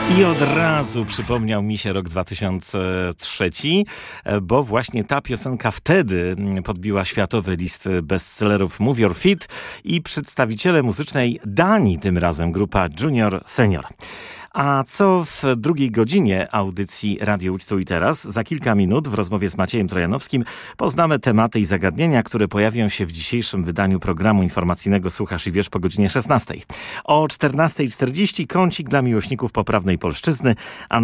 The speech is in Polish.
I od razu przypomniał mi się rok 2003, bo właśnie ta piosenka wtedy podbiła światowy list bestsellerów Move Your Feet i przedstawiciele muzycznej Danii, tym razem grupa Junior Senior. A co w drugiej godzinie audycji Radio Łódź Tu i Teraz? Za kilka minut w rozmowie z Maciejem Trojanowskim poznamy tematy i zagadnienia, które pojawią się w dzisiejszym wydaniu programu informacyjnego Słuchasz i Wiesz po godzinie 16. O 14:40 kącik dla miłośników poprawnej polszczyzny.